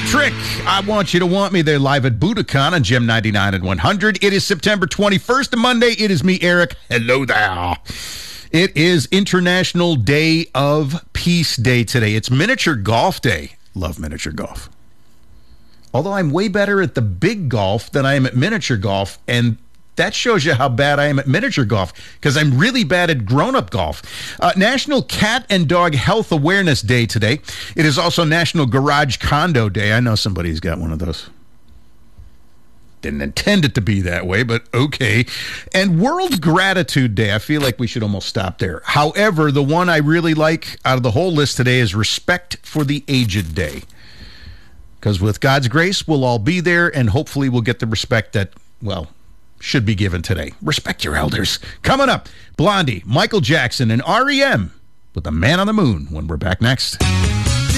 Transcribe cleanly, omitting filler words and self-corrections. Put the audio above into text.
Trick, I Want You to Want Me. They're live at Budokan on Gem 99 and 100. It is September 21st, a Monday. It is me, Eric. Hello there. It is International Day of Peace Day today. It's Miniature Golf Day. Love miniature golf. Although I'm way better at the big golf than I am at miniature golf, and that shows you how bad I am at miniature golf, because I'm really bad at grown-up golf. National Cat and Dog Health Awareness Day today. It is also National Garage Condo Day. I know somebody's got one of those. Didn't intend it to be that way, but okay. And World Gratitude Day. I feel like we should almost stop there. However, the one I really like out of the whole list today is Respect for the Aged Day. Because with God's grace, we'll all be there, and hopefully we'll get the respect that, well, should be given today. Respect your elders. Coming up, Blondie, Michael Jackson, and REM with The Man on the Moon when we're back next.